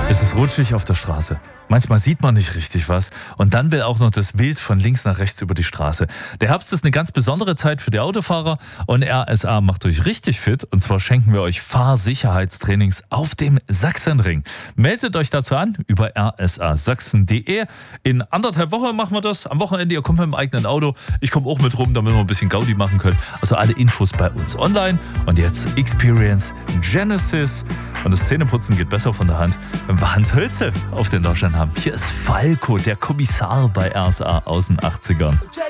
Es ist rutschig auf der Straße. Manchmal sieht man nicht richtig was und dann will auch noch das Wild von links nach rechts über die Straße. Der Herbst ist eine ganz besondere Zeit für die Autofahrer und RSA macht euch richtig fit, und zwar schenken wir euch Fahrsicherheitstrainings auf dem Sachsenring. Meldet euch dazu an über rsasachsen.de. In 1,5 Wochen machen wir das. Am Wochenende, ihr kommt mit dem eigenen Auto. Ich komme auch mit rum, damit wir ein bisschen Gaudi machen können. Also alle Infos bei uns online. Und jetzt Experience Genesis. Und das Zähneputzen geht besser von der Hand, wenn wir Hans Hölze auf den Lauschern haben. Hier ist Falco, der Kommissar bei RSA aus den 80ern.